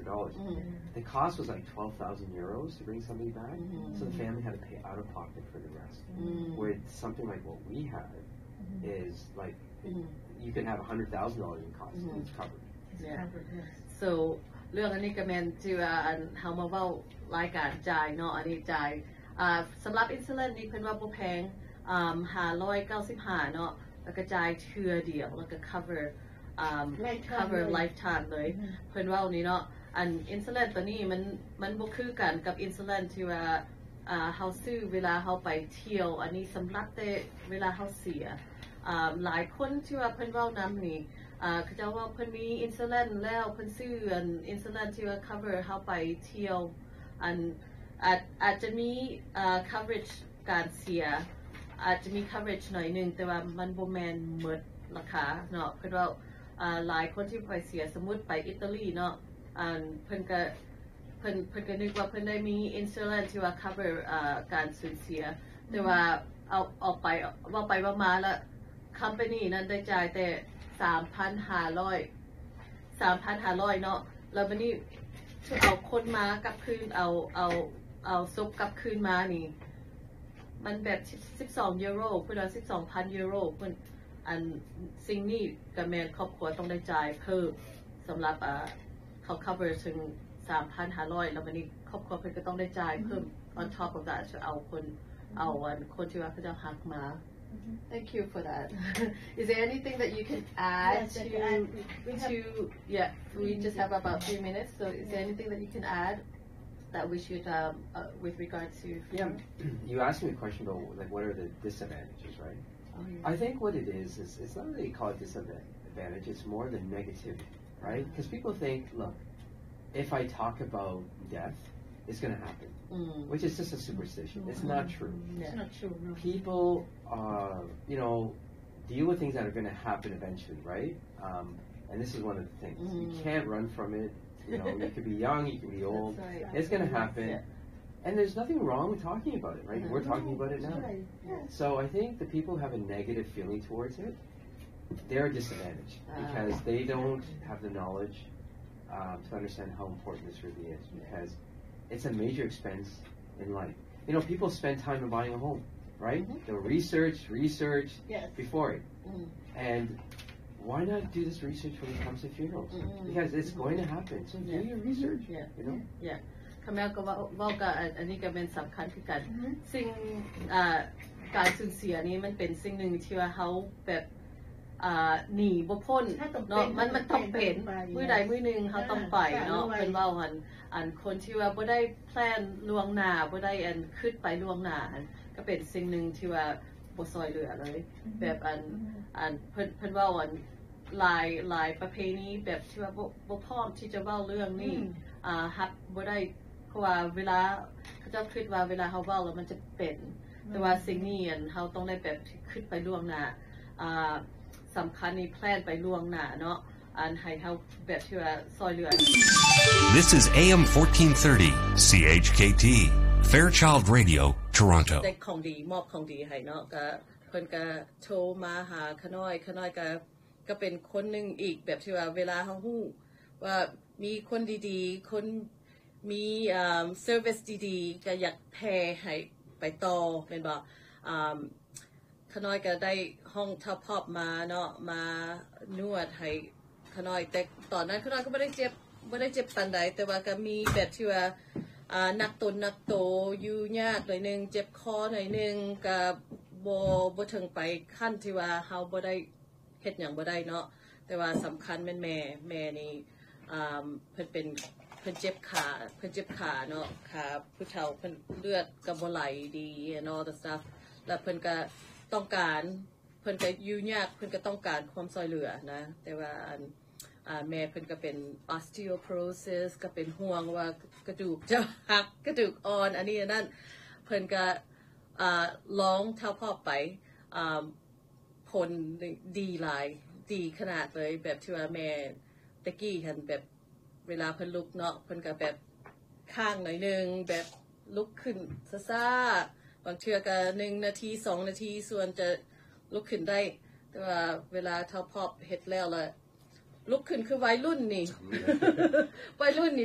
$1,500. The cost was like 12,000 euros to bring somebody back, so the family had to pay out of pocket for the rest. Where something like what we had is like you can have $100,000 in costs, it's covered. So เรื่องอันนี้ก็แม่นที่ว่าอันเฮามาเว้ารายการจ่ายเนาะอันนี้จ่ายสำหรับอินซูลินนี่เพิ่นว่าบ่แพง595เนาะแล้วก็จ่ายเทื่อเดียวแล้วก็ cover lifetime เลยเพิ่นว่านี่เนาะอันอินซูลินตัวนี้มันบ่คือกันกับอินซูลินที่ว่าเฮาซื้อเวลาเฮาไปเที่ยวอันนี้สำหรับแต่เวลาเฮาเสียหลายคนที่ว่าเพิ่นเว้านำนี่เขาจะว่าเพิ่นมีอินซูลินแล้วเพิ่นซื้ออันอินซูลินที่ว่า cover เฮาไปเที่ยวอันอาจจะมีcoverage การเสียอาจจะมี coverage หน่อยนึงแต่ว่ามันบ่แม่นหมดราคาเนาะเพิ่นว่าหลายคนที่ไปเสียสมมุติไปอิตาลีเนาะเพิ่นก็นึกว่าเพิ่นได้มีอินซูลินที่ว่า cover การสูญเสียแต่ว่าเอาออกไปว่ามาแล้ว company นั้นได้จ่ายแต่ 3,500 เนาะแล้ววันนี้เอาคนมากลับคืนเอาซุปกลับคืนมานี่มันแบบ12ยูโรเพิ่นว่า12,000 ยูโรเพิ่นอันสิ่งนี้ก็แม่ครอบครัวต้องได้จ่ายเพิ่มสำหรับเขา cover ถึง 3,500 แล้ววันนี้ครอบครัวเพิ่นก็ต้องได้จ่ายเพิ่ม on top of that เอาคนที่ว่าเขาจะหักมาThank you for that. Is there anything that you can add to yeah, we just have about 3 minutes, so is there anything that you can add that we should, with regard to... Yeah, you asked me a question about like what are the disadvantages, right? Oh, yeah. I think what it is it's not really called disadvantage, it's more the negativity, right? Because people think, look, if I talk about death, it's going to happen, which is just a superstition. It's not true. It's not true. No. People, deal with things that are going to happen eventually, right? And this is one of the things. You can't run from it. You could be young, you could be old. Right. It's going to happen. Yeah. And there's nothing wrong with talking about it, right? We're talking about it now. Right. Yeah. So I think the people who have a negative feeling towards it, they're disadvantaged because they don't have the knowledge to understand how important this really is, because it's a major expense in life. People spend time in buying a home, right? They'll research before it. And why not do this research when it comes to funerals? Because it's going to happen. So do your research, Yeah. คำแม่ก็ว่ากันอันนี้ก็เป็นสำคัญคือกันสิ่งการสูญเสียนี้มันเป็นสิ่งหนึ่งที่ว่าเขาแบบหนีบ่พ้นเนาะมันต้องเป็นมื้อใดมื้อหนึ่งเขาต้องไปเนาะเป็นว่าอันคนที่ว่าบ่ได้แพลนล่วงหน้าบ่ได้คิดไปล่วงหน้าก็เป็นสิ่งหนึ่งที่ว่าบ่ซอยเหลือเลยแบบอันเพิ่นว่าหลายประเพณีแบบที่ว่าบ่พร้อมที่จะเว้าเรื่องนี้ฮับบ่ได้เพราะว่าเวลาเขาจะคิดว่าเวลาเขาเว้าแล้วมันจะเป็นแต่ว่าสิ่งนี้เขาต้องได้แบบคิดไปล่วงหน้าสำคัญนี่แพลนไปล่วงหน้าเนาะให้เขาแบบที่ว่าซอยเหลือ This is AM 1430 CHKT Fairchild Radio Toronto ได้ของดีมอบของดีให้เนาะก็เพิ่นก็โทรมาหาขน้อยก็เป็นคนนึงอีกแบบที่ว่าเวลาเฮาฮู้ว่ามีคนดีๆคนมีservice ดีๆก็อยากแพร่ให้ไปต่อเป็นบ่ขน้อยก็ได้ห้องท็อปพอปมาเนาะมานวดให้ขน้อยแต่ตอนนั้นขน้อยก็บ่ได้เจ็บปานใดแต่ว่าก็มีแบบที่ว่านักโตอยู่ยากหน่อยนึงเจ็บคอหน่อยนึงก็บ่ถึงไปขั้นที่ว่าเฮาบ่ได้เฮ็ดหยังบ่ได้เนาะแต่ว่าสำคัญแม่นแม่นี่เพิ่นเจ็บขาเนาะขาผู้เฒ่าเพิ่นเลือดก็บ่ไหลดีเนาะ the stuff แล้วเพิ่นก็ต้องการเพิ่นก็อยู่ยากเพิ่นก็ต้องการความช่วยเหลือนะแต่ว่าแม่เพิ่นก็เป็น osteoporosis ก็เป็นห่วงว่ากระดูกจะหักกระดูกอ่อนอันนี้นั่นเพิ่นก็ร้องเท่าพ่อไปผลดีหลายดีขนาดเลยแบบที่ว่าแม่ตะกี้คันแบบเวลาเพิ่นลุกเนาะเพิ่นก็แบบข้างหน่อยนึงแบบลุกขึ้นซ่าๆบางเทื่อก็1นาที2นาทีส่วนจะลุกขึ้นได้แต่ว่าเวลาเท่าพ่อเฮ็ดแล้วลุกขึ้นคือวัยรุ่นนี่